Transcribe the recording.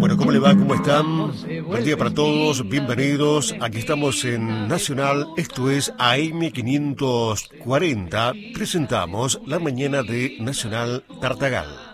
Bueno, ¿cómo le va? ¿Cómo están? Buen día para todos, bienvenidos. Aquí estamos en Nacional, esto es AM 540. Presentamos la mañana de Nacional Tartagal.